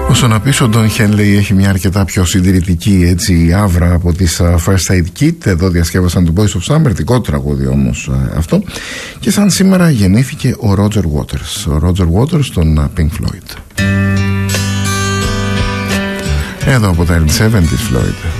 Όσο να πεις, ο Ντον Χένλεϊ έχει μια αρκετά πιο συντηρητική έτσι άβρα από τις First Aid Kit. Εδώ διασκεύασαν το Boys of Summer, δικό τραγούδι όμως αυτό. Και σαν σήμερα γεννήθηκε ο Roger Waters. Ο Roger Waters των Pink Floyd. Εδώ από τα 70's Floyd.